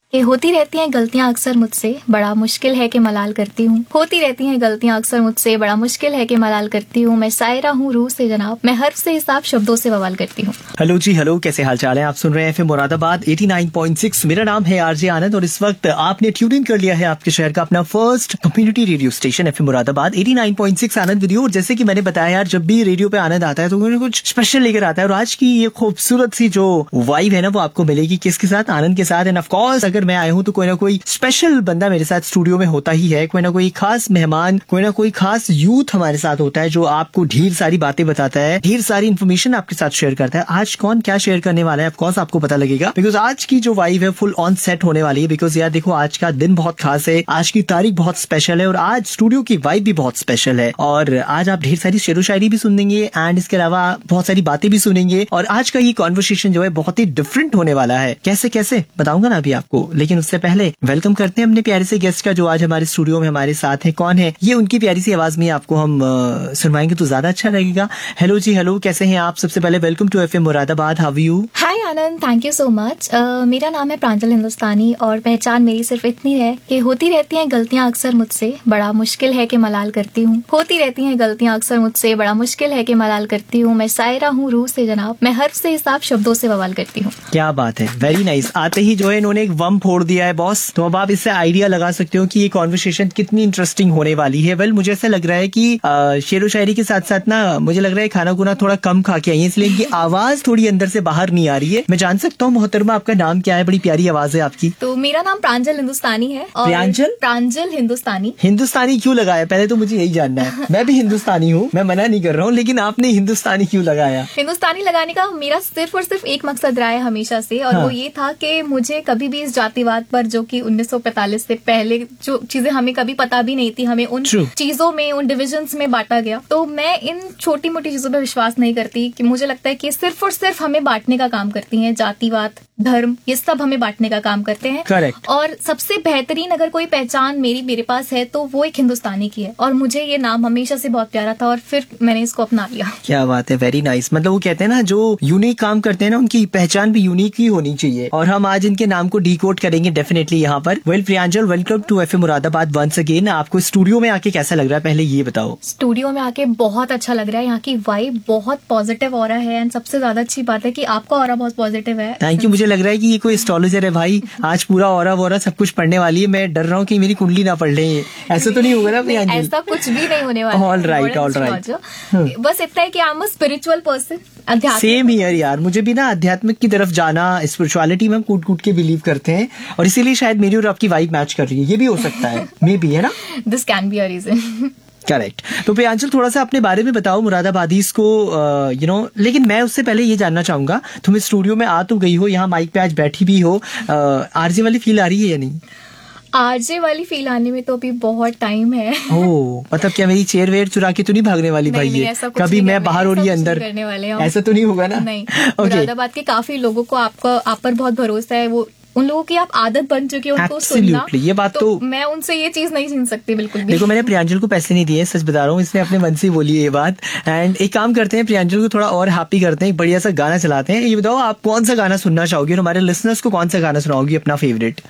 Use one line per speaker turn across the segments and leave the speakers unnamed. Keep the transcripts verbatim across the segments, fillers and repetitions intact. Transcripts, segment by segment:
कि होती रहती हैं गलतियां अक्सर मुझसे, बड़ा मुश्किल है कि मलाल करती हूँ। होती रहती हैं गलतियां अक्सर मुझसे, बड़ा मुश्किल है कि मलाल करती हूँ। मैं शायरा हूँ रूह से जनाब, मैं हर्फ से हिसाब शब्दों से बवाल करती हूँ।
हेलो जी, हेलो, कैसे हाल चाल है? आप सुन रहे हैं FM Moradabad eighty nine point six. मेरा नाम है आरजे आनंद और इस वक्त आपने ट्यून इन कर लिया है आपके शहर का अपना first community radio station FM Moradabad eighty nine point six Anand with you. और जैसे कि मैंने बताया यार, जब भी रेडियो पे आनंद आता है तो मुझे कुछ स्पेशल लेकर आता है और आज की ये खूबसूरत सी जो वाइब है ना वो आपको मिलेगी किसके साथ? आनंद के साथ। एंड ऑफ कोर्स अगर मैं आया हूँ तो कोई ना कोई स्पेशल बंदा मेरे साथ स्टूडियो में होता ही है, कोई ना कोई खास मेहमान, कोई ना कोई खास यूथ हमारे साथ होता है जो आपको ढेर सारी बातें बताता है, ढेर सारी इन्फॉर्मेशन आपके साथ शेयर करता है। आज कौन क्या शेयर करने वाला है ऑफ कोर्स आपको पता लगेगा, बिकॉज आज की जो वाइब है फुल ऑन सेट होने वाली है। बिकॉज यार देखो, आज का दिन बहुत खास है, आज की तारीख बहुत स्पेशल है और आज स्टूडियो की वाइब भी बहुत स्पेशल है। और आज आप ढेर सारी शेरो शायरी भी सुनेंगे एंड इसके अलावा बहुत सारी बातें भी सुनेंगे। और आज का ये कॉन्वर्सेशन जो है बहुत ही डिफरेंट होने वाला है। कैसे कैसे बताऊंगा ना अभी आपको, लेकिन उससे पहले वेलकम करते हैं अपने प्यारे से गेस्ट का जो आज हमारे स्टूडियो में हमारे साथ है। कौन है ये? उनकी प्यारी सी आवाज में आपको हम uh, सुनवाएंगे तो ज्यादा अच्छा लगेगा। हेलो जी, हेलो, कैसे हैं आप? सबसे पहले welcome to FM Moradabad, how are you?
Hi Anand, thank you so much. मेरा नाम है प्रांजल हिंदुस्तानी और पहचान मेरी सिर्फ इतनी है कि होती रहती हैं गलतियां अक्सर मुझसे, बड़ा मुश्किल है कि मलाल करती हूँ। होती रहती हैं गलतियां अक्सर मुझसे, बड़ा मुश्किल है कि मलाल करती हूँ। मैं शायरा हूँ रूह से जनाब, मैं हर्फ से हिसाब शब्दों से बवाल करती हूँ।
क्या बात है, वेरी नाइस। आते ही जो है इन्होंने एक वम फोड़ दिया है बॉस, तो अब आप इससे आइडिया लगा सकते हो कि ये कॉन्वर्सेशन कितनी इंटरेस्टिंग होने वाली है। वेल, मुझे ऐसा लग रहा है कि शेरो शायरी के साथ साथ ना मुझे लग रहा है खाना खुना थोड़ा कम खा के आई है, इसलिए इनकी आवाज थोड़ी अंदर से बाहर नहीं आ रही है। मैं जान सकता हूँ मोहतरमा आपका नाम क्या है? बड़ी प्यारी आवाज है आपकी।
तो मेरा नाम प्रांजल हिंदुस्तानी है। और
प्रांजल
प्रांजल हिंदुस्तानी।
हिंदुस्तानी क्यों लगाया? पहले तो मुझे यही जानना है। मैं भी हिंदुस्तानी हूँ, मैं मना नहीं कर रहा हूँ, लेकिन आपने हिंदुस्तानी क्यों लगाया?
हिंदुस्तानी लगाने का मेरा सिर्फ और सिर्फ एक मकसद रहा है हमेशा से, और हाँ। वो ये था कि मुझे कभी भी इस जातिवाद पर, जो कि उन्नीस सौ पैंतालीस से पहले जो चीजें हमें कभी पता भी नहीं थी, हमें उन True. चीजों में, उन डिविजन्स में बांटा गया। तो मैं इन छोटी मोटी चीजों पर विश्वास नहीं करती कि मुझे लगता है कि सिर्फ और सिर्फ हमें बांटने का काम करती हैं। जातिवाद, धर्म, ये सब हमें बांटने का काम करते हैं।
Correct.
और सबसे बेहतरीन अगर कोई पहचान मेरी मेरे पास है तो वो एक हिंदुस्तानी की है, और मुझे ये नाम हमेशा से बहुत प्यारा था और फिर मैंने इसको अपना लिया।
क्या बात है, वेरी नाइस। मतलब वो कहते हैं ना, जो यूनिक काम करते हैं ना उनकी पहचान भी यूनिक ही होनी चाहिए, और हम आज इनके नाम को डिकोड करेंगे डेफिनेटली यहाँ पर। Well प्रियांजल, welcome to FM Moradabad once again. आपको स्टूडियो में आके कैसा लग रहा है, पहले ये बताओ?
स्टूडियो में आके बहुत अच्छा लग रहा है। यहाँ की वाइब बहुत पॉजिटिव ऑरा है, एंड सबसे ज्यादा अच्छी बात है कि आपका ऑरा बहुत पॉजिटिव है।
Thank you. मुझे लग रहा है कि ये कोई एस्ट्रोलॉजर है भाई, आज पूरा ऑरा वोरा सब कुछ पढ़ने वाली है। मैं डर रहा हूँ कि मेरी कुंडली ना पढ़ ले। ऐसा तो नहीं होगा ना प्रियांजल?
ऐसा कुछ भी नहीं होने वाला।
All right, all right.
बस इतना है कि I am a spiritual person.
Same here यार, मुझे भी ना आध्यात्मिक की तरफ जाना, स्पिरिचुअलिटी में हम कूट कूट के बिलीव करते हैं, और इसीलिए शायद मेरी और आपकी वाइब मैच कर रही है। ये भी हो सकता है, मे बी, है ना?
This can be a reason.
Correct. तो प्रियांजल, थोड़ा सा अपने बारे में बताओ मुरादाबादीज को, यू नो। लेकिन मैं उससे पहले ये जानना चाहूंगा, तुम इस स्टूडियो में आ तो गई हो, यहाँ माइक पे आज बैठी भी हो, आरजे वाली फील आ रही है या नहीं?
आरजे वाली फील आने में तो अभी बहुत टाइम है।
ओह, मतलब क्या मेरी चेयर वेयर चुरा के तो नहीं भागने वाली भाई? ये कभी मैं बाहर हो रही है अंदर
करने वाले,
ऐसा तो नहीं होगा ना?
नहीं। मुरादाबाद के काफी लोगों को आपका आप पर बहुत भरोसा है, वो उन लोगों की आप आदत बन चुकी है उनको सुनना।
ये बात तो,
तो मैं उनसे ये चीज नहीं सुन सकती बिल्कुल भी।
देखो, मैंने प्रियांजल को पैसे नहीं दिए, सच बता रहा हूँ, इसने अपने मन से बोली है ये बात। एंड एक काम करते हैं, प्रियांजल को थोड़ा और हैप्पी करते हैं, एक बढ़िया सा गाना चलाते हैं। ये बताओ, आप कौन सा गाना सुनना चाहोगी और हमारे लिसनर्स को कौन सा गाना सुनाओगी अपना favourite?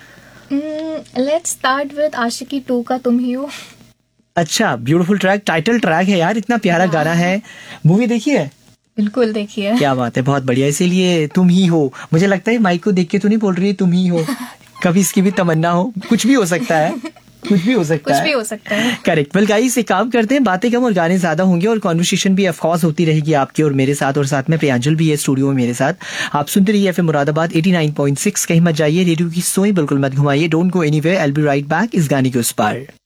Let's start with Aashiqui to का तुम ही हो।
अच्छा, ब्यूटीफुल ट्रैक, टाइटल ट्रैक है यार, इतना प्यारा गाना है। मूवी देखी है?
बिल्कुल देखिए।
क्या बात है, बहुत बढ़िया। इसीलिए तुम ही हो, मुझे लगता है माइक को देख के तो नहीं बोल रही तुम ही हो, कभी इसकी भी तमन्ना हो, कुछ भी हो सकता है, कुछ भी हो सकता
कुछ
है,
भी हो सकता है।
करेक्ट। वेल गाइस, एक काम करते हैं, बातें कम और गाने ज्यादा होंगे और कॉन्वर्सेशन भी ऑफ कोर्स होती रहेगी आपके और मेरे साथ, और साथ में प्रियांजल भी है स्टूडियो में मेरे साथ। आप सुनते रहिए FM Moradabad eighty nine point six. कहीं मत जाइए, रेडियो की सोई बिल्कुल मत घुमाइए। Don't go anywhere, I will be right back इस गाने के उस पार।